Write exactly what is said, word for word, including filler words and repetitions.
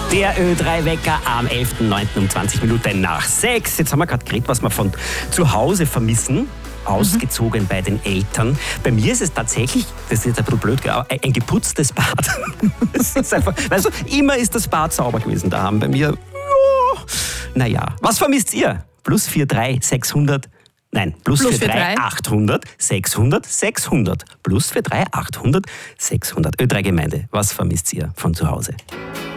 Der Ö drei Wecker am elften neunten um zwanzig Minuten nach sechs. Jetzt haben wir gerade geredet, was wir von zu Hause vermissen. Ausgezogen mhm. bei den Eltern. Bei mir ist es tatsächlich, das ist jetzt ein bisschen blöd, aber ein geputztes Bad. Das ist einfach, weißt du, immer ist das Bad sauber gewesen daheim. Bei mir, oh, naja. Was vermisst ihr? Plus vier drei sechshundert. Nein, plus, plus vier drei achthundert sechshundert sechshundert. Plus vier drei achthundert sechshundert. Ö drei Gemeinde, was vermisst ihr von zu Hause?